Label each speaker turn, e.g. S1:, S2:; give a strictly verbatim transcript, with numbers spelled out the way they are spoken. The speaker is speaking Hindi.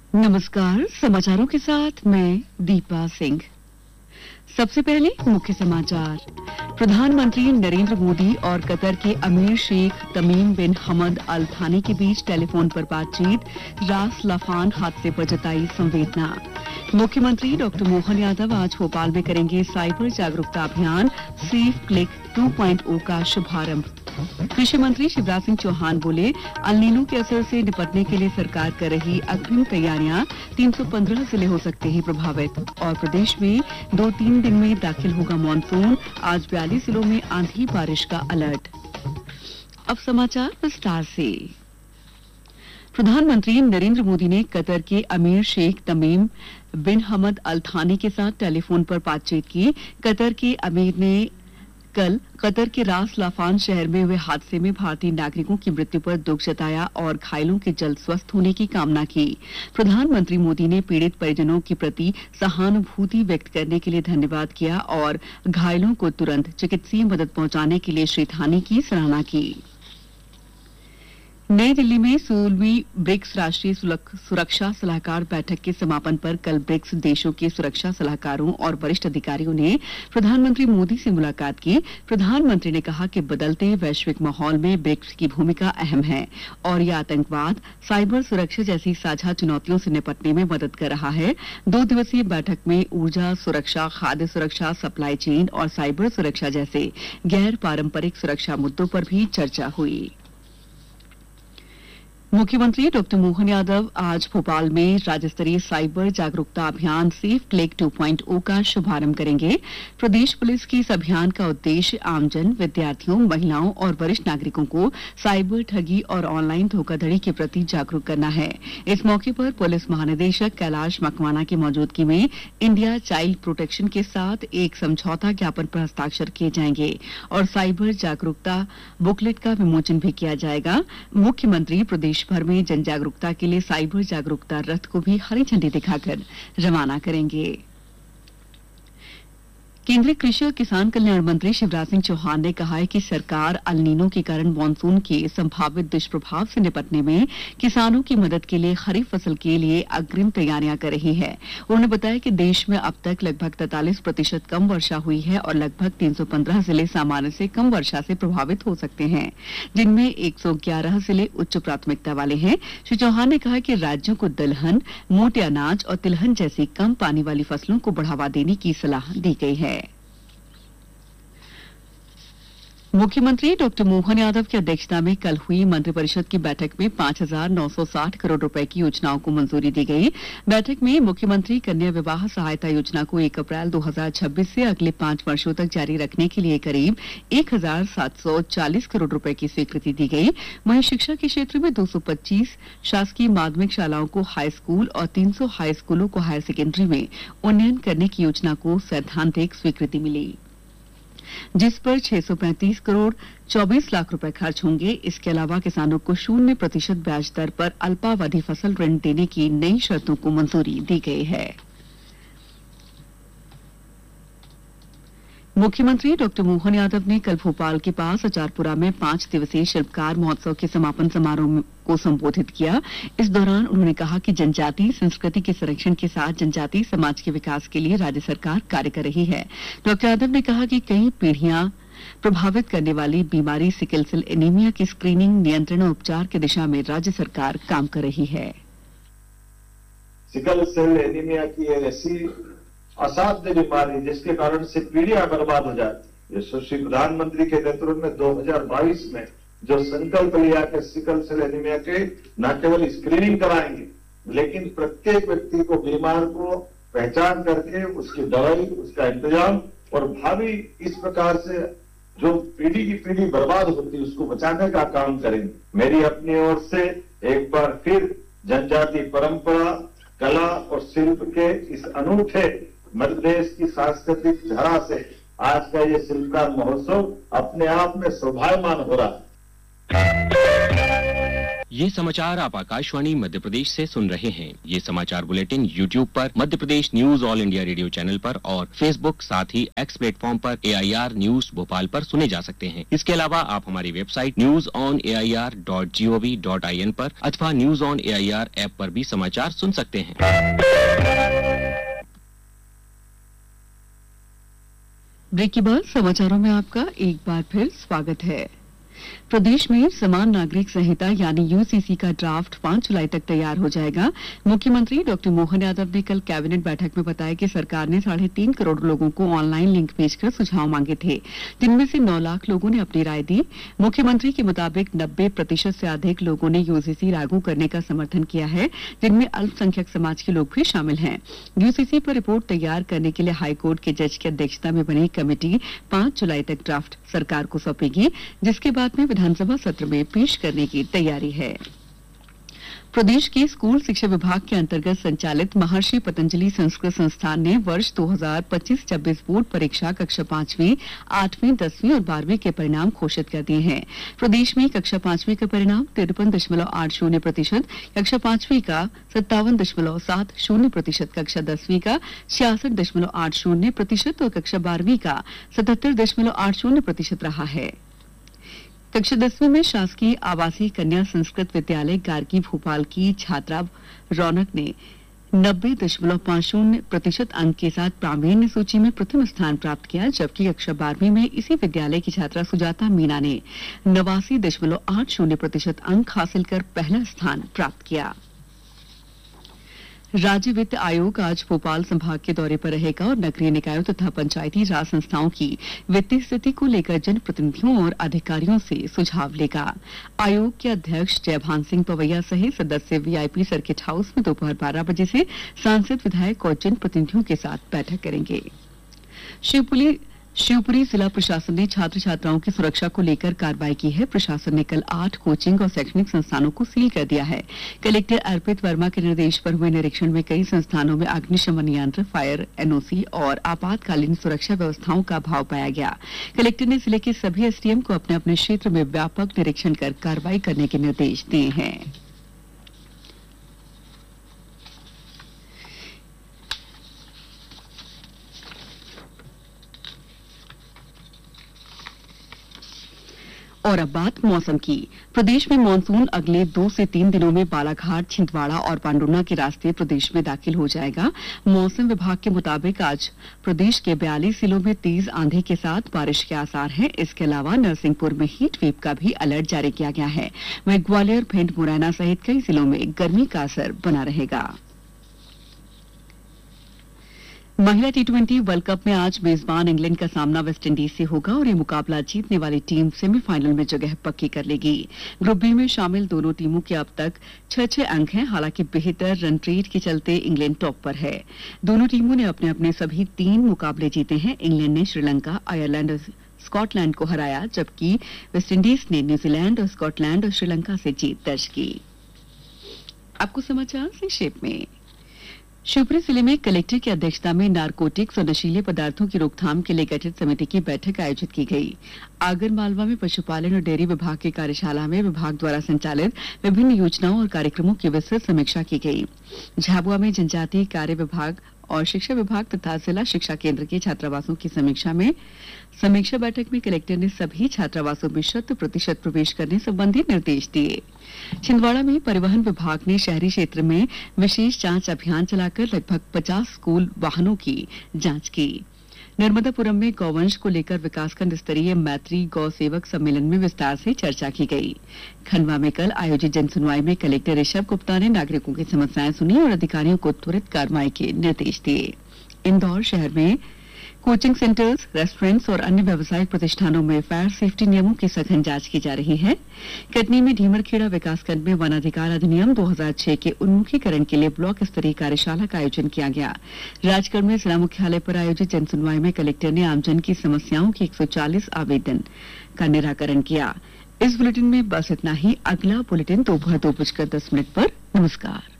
S1: नमस्कार, समाचारों के साथ मैं दीपा सिंह। सबसे पहले मुख्य समाचार। प्रधानमंत्री नरेंद्र मोदी और कतर के अमीर शेख तमीम बिन हमद अल थानी के बीच टेलीफोन पर बातचीत, रास लाफान हादसे पर जताई संवेदना। मुख्यमंत्री डॉक्टर मोहन यादव आज भोपाल में करेंगे साइबर जागरूकता अभियान सेफ क्लिक टू पॉइंट ओ का शुभारंभ। कृषि मंत्री शिवराज सिंह चौहान बोले, अल नीनो के असर से निपटने के लिए सरकार कर रही अग्रिम तैयारियां, तीन सौ पंद्रह जिले हो सकते हैं प्रभावित। और प्रदेश में दो तीन दिन में दाखिल होगा मानसून, आज बयालीस जिलों में आंधी बारिश का अलर्ट। अब समाचार विस्तार से। प्रधानमंत्री नरेंद्र मोदी ने कतर के अमीर शेख तमीम बिन हमद अल थानी के साथ टेलीफोन पर बातचीत की। कतर के अमीर ने कल कतर के रास लाफान शहर में हुए हादसे में भारतीय नागरिकों की मृत्यु पर दुख जताया और घायलों के जल्द स्वस्थ होने की कामना की। प्रधानमंत्री मोदी ने पीड़ित परिजनों के प्रति सहानुभूति व्यक्त करने के लिए धन्यवाद किया और घायलों को तुरंत चिकित्सीय मदद पहुंचाने के लिए श्री थानी की सराहना की। नई दिल्ली में सोलहवीं ब्रिक्स राष्ट्रीय सुरक्षा सलाहकार बैठक के समापन पर कल ब्रिक्स देशों के सुरक्षा सलाहकारों और वरिष्ठ अधिकारियों ने प्रधानमंत्री मोदी से मुलाकात की। प्रधानमंत्री ने कहा कि बदलते वैश्विक माहौल में ब्रिक्स की भूमिका अहम है और यह आतंकवाद, साइबर सुरक्षा जैसी साझा चुनौतियों से निपटने में मदद कर रहा है। दो दिवसीय बैठक में ऊर्जा सुरक्षा, खाद्य सुरक्षा, सप्लाई चेन और साइबर सुरक्षा जैसे गैर पारंपरिक सुरक्षा मुद्दों पर भी चर्चा हुई। मुख्यमंत्री डॉक्टर मोहन यादव आज भोपाल में राज्य स्तरीय साइबर जागरूकता अभियान सेफ क्लिक टू पॉइंट ओ का शुभारंभ करेंगे। प्रदेश पुलिस की इस अभियान का उद्देश्य आमजन, विद्यार्थियों, महिलाओं और वरिष्ठ नागरिकों को साइबर ठगी और ऑनलाइन धोखाधड़ी के प्रति जागरूक करना है। इस मौके पर पुलिस महानिदेशक कैलाश मकवाना की मौजूदगी में इंडिया चाइल्ड प्रोटेक्शन के साथ एक समझौता ज्ञापन पर हस्ताक्षर किए जाएंगे और साइबर जागरूकता बुकलेट का विमोचन भी किया जाएगा। मुख्यमंत्री प्रदेश भर में जन जागरूकता के लिए साइबर जागरूकता रथ को भी हरी झंडी दिखाकर रवाना करेंगे। केंद्रीय कृषि और किसान कल्याण मंत्री शिवराज सिंह चौहान ने कहा है कि सरकार अल नीनो के कारण मानसून के संभावित दुष्प्रभाव से निपटने में किसानों की मदद के लिए खरीफ फसल के लिए अग्रिम तैयारियां कर रही है। उन्होंने बताया कि देश में अब तक लगभग तैंतालीस प्रतिशत कम वर्षा हुई है और लगभग तीन सौ पंद्रह जिले सामान्य से कम वर्षा से प्रभावित हो सकते हैं, जिनमें एक सौ ग्यारह जिले उच्च प्राथमिकता वाले हैं। श्री चौहान ने कहा कि राज्यों को दलहन, मोटे अनाज और तिलहन जैसी कम पानी वाली फसलों को बढ़ावा देने की सलाह दी गई है। मुख्यमंत्री डॉक्टर मोहन यादव की अध्यक्षता में कल हुई मंत्रिपरिषद की बैठक में पांच हजार नौ सौ साठ करोड़ रुपए की योजनाओं को मंजूरी दी गई। बैठक में मुख्यमंत्री कन्या विवाह सहायता योजना को एक अप्रैल दो हजार छब्बीस से अगले पांच वर्षों तक जारी रखने के लिए करीब एक हजार सात सौ चालीस करोड़ रुपए की स्वीकृति दी गई। वहीं शिक्षा के क्षेत्र में दो सौ पच्चीस शासकीय माध्यमिक शालाओं को हाई स्कूल और तीन सौ हाई स्कूलों को हायर सेकेंडरी में उन्नयन करने की योजना को सैद्धांतिक स्वीकृति मिली, जिस पर छह सौ पैंतीस करोड़ चौबीस लाख रुपए खर्च होंगे। इसके अलावा किसानों को शून्य प्रतिशत ब्याज दर पर अल्पावधि फसल ऋण देने की नई शर्तों को मंजूरी दी गई है। मुख्यमंत्री डॉक्टर मोहन यादव ने कल भोपाल के पास अचारपुरा में पांच दिवसीय शिल्पकार महोत्सव के समापन समारोह को संबोधित किया। इस दौरान उन्होंने कहा कि जनजातीय संस्कृति के संरक्षण के साथ जनजातीय समाज के विकास के लिए राज्य सरकार कार्य कर रही है। डॉक्टर यादव ने कहा कि कई पीढ़ियां प्रभावित करने वाली बीमारी सिकल सेल एनीमिया की स्क्रीनिंग, नियंत्रण और उपचार की दिशा में राज्य सरकार काम कर रही है।
S2: सिकल सेल एनीमिया की ऐसी असाध्य बीमारी जिसके कारण से पीढ़ियां बर्बाद हो जाती है। सुश्री प्रधानमंत्री के नेतृत्व में दो हजार बाईस में जो संकल्प लिया कि सिकल सेल एनीमिया के न केवल स्क्रीनिंग कराएंगे, लेकिन प्रत्येक व्यक्ति को, बीमार को पहचान करके उसकी दवाई, उसका इंतजाम और भावी इस प्रकार से जो पीढ़ी की पीढ़ी बर्बाद होती है उसको बचाने का काम करेंगे। मेरी अपनी ओर से एक बार फिर जनजातीय परंपरा, कला और शिल्प के इस अनूठे मध्य प्रदेश की सांस्कृतिक धरा से आज का ये शिल्पकार महोत्सव अपने आप में शोभायमान हो रहा है।
S3: ये समाचार आप आकाशवाणी मध्य प्रदेश से सुन रहे हैं। ये समाचार बुलेटिन यूट्यूब पर Madhya Pradesh news all India radio channel पर और फेसबुक साथ ही एक्स प्लेटफॉर्म पर ए आई आर न्यूज भोपाल पर सुने जा सकते हैं। इसके अलावा आप हमारी website news on A I R dot G O V dot I N पर अथवा news on A I R app पर भी समाचार सुन सकते हैं।
S1: ब्रेक के बाद समाचारों में आपका एक बार फिर स्वागत है। प्रदेश में समान नागरिक संहिता यानी यू सी सी का ड्राफ्ट पांच जुलाई तक तैयार हो जाएगा। मुख्यमंत्री डॉक्टर मोहन यादव ने कल कैबिनेट बैठक में बताया कि सरकार ने साढ़े तीन करोड़ लोगों को ऑनलाइन लिंक भेजकर सुझाव मांगे थे, जिनमें से नौ लाख लोगों ने अपनी राय दी। मुख्यमंत्री के मुताबिक नब्बे प्रतिशत से अधिक लोगों ने यू सी सी लागू करने का समर्थन किया है, जिनमें अल्पसंख्यक समाज के लोग भी शामिल हैं। यू सी सी पर रिपोर्ट तैयार करने के लिए हाईकोर्ट के जज की अध्यक्षता में बनी कमेटी पांच जुलाई तक ड्राफ्ट सरकार को सौंपेगी, जिसके बाद में विधानसभा सत्र में पेश करने की तैयारी है। प्रदेश के स्कूल शिक्षा विभाग के अंतर्गत संचालित महर्षि पतंजलि संस्कृत संस्थान ने वर्ष दो हज़ार पच्चीस छब्बीस बोर्ड परीक्षा कक्षा पांचवीं, आठवीं, दसवीं और बारहवीं के परिणाम घोषित कर दिए हैं। प्रदेश में कक्षा पांचवीं का परिणाम तिरपन दशमलव आठ शून्य प्रतिशत, कक्षा पांचवीं का सत्तावन दशमलव सात शून्य प्रतिशत, कक्षा दसवीं का छियासठ दशमलव आठ शून्य प्रतिशत और कक्षा बारहवीं का सतहत्तर दशमलव आठ शून्य प्रतिशत रहा है। कक्षा दसवीं में शासकीय आवासीय कन्या संस्कृत विद्यालय गार्गी भोपाल की छात्रा रौनक ने नब्बे दशमलव पांच शून्य प्रतिशत अंक के साथ प्रावीण्य सूची में प्रथम स्थान प्राप्त किया, जबकि कक्षा बारहवीं में इसी विद्यालय की छात्रा सुजाता मीना ने नवासी दशमलव आठ शून्य प्रतिशत अंक हासिल कर पहला स्थान प्राप्त किया। राज्य वित्त आयोग आज भोपाल संभाग के दौरे पर रहेगा और नगरीय निकायों तथा पंचायती राज संस्थाओं की वित्तीय स्थिति को लेकर जनप्रतिनिधियों और अधिकारियों से सुझाव लेगा। आयोग के अध्यक्ष जयभान सिंह पवैया सहित सदस्य we I P circuit house में दोपहर बारह बजे से सांसद, विधायक और जनप्रतिनिधियों के साथ बैठक करेंगे। शिवपुरी शिवपुरी जिला प्रशासन ने छात्र छात्राओं की सुरक्षा को लेकर कार्रवाई की है। प्रशासन ने कल आठ कोचिंग और शैक्षणिक संस्थानों को सील कर दिया है। कलेक्टर अर्पित वर्मा के निर्देश पर हुए निरीक्षण में कई संस्थानों में अग्निशमन यंत्र, फायर एन ओ सी और आपातकालीन सुरक्षा व्यवस्थाओं का अभाव पाया गया। कलेक्टर ने जिले के सभी एस डी एम को अपने अपने क्षेत्र में व्यापक निरीक्षण कर कार्रवाई करने के निर्देश दिए हैं। और अब बात मौसम की। प्रदेश में मानसून अगले दो से तीन दिनों में बालाघाट, छिंदवाड़ा और पांडुर्ना के रास्ते प्रदेश में दाखिल हो जाएगा। मौसम विभाग के मुताबिक आज प्रदेश के बयालीस जिलों में तेज आंधी के साथ बारिश के आसार हैं। इसके अलावा नरसिंहपुर में हीट वेव का भी अलर्ट जारी किया गया है। वहीं ग्वालियर, भिंड, मुरैना सहित कई जिलों में गर्मी का असर बना रहेगा। महिला टी ट्वेंटी वर्ल्ड कप में आज मेजबान इंग्लैंड का सामना वेस्टइंडीज से होगा और ये मुकाबला जीतने वाली टीम सेमीफाइनल में जगह पक्की कर लेगी। ग्रुप बी में शामिल दोनों टीमों के अब तक छह छह अंक हैं। हालांकि बेहतर रन रेट के चलते इंग्लैंड टॉप पर है। दोनों टीमों ने अपने अपने सभी तीन मुकाबले जीते हैं। इंग्लैंड ने श्रीलंका, आयरलैंड और स्कॉटलैंड को हराया, जबकि वेस्टइंडीज ने न्यूजीलैंड और स्कॉटलैंड और श्रीलंका से जीत दर्ज की। आपको समाचार संक्षेप में। शिवपुरी जिले में कलेक्टर की अध्यक्षता में नारकोटिक्स और नशीले पदार्थों की रोकथाम के लिए गठित समिति की बैठक आयोजित की गई। आगर मालवा में पशुपालन और डेयरी विभाग की कार्यशाला में विभाग द्वारा संचालित विभिन्न योजनाओं और कार्यक्रमों की विस्तृत समीक्षा की गई। झाबुआ में जनजातीय कार्य विभाग और शिक्षा विभाग तथा जिला शिक्षा केंद्र के छात्रावासों की समीक्षा में समीक्षा बैठक में कलेक्टर ने सभी छात्रावासों में शत प्रतिशत प्रवेश करने संबंधी निर्देश दिए। छिंदवाड़ा में परिवहन विभाग ने शहरी क्षेत्र में विशेष जांच अभियान चलाकर लगभग पचास स्कूल वाहनों की जांच की। नर्मदापुरम में गौवंश को लेकर विकासखंड स्तरीय मैत्री गौ सेवक सम्मेलन में विस्तार से चर्चा की गई। खंडवा में कल आयोजित जनसुनवाई में कलेक्टर ऋषभ गुप्ता ने नागरिकों की समस्याएं सुनी और अधिकारियों को त्वरित कार्रवाई के निर्देश दिए। इंदौर शहर में कोचिंग सेंटर्स, रेस्टोरेंट्स और अन्य व्यावसायिक प्रतिष्ठानों में फायर सेफ्टी नियमों की सघन जांच की जा रही है। कटनी में ढीमरखेड़ा विकासखंड में वन अधिकार अधिनियम दो हज़ार छह के उन्मुखीकरण के लिए ब्लॉक स्तरीय कार्यशाला का आयोजन किया गया। राजगढ़ में जिला मुख्यालय पर आयोजित जनसुनवाई में कलेक्टर ने आमजन की समस्याओं के एक सौ चालीस आवेदन का निराकरण किया। इस बुलेटिन में बस इतना ही। अगला बुलेटिन दोपहर दो बजकर दस मिनट पर। नमस्कार।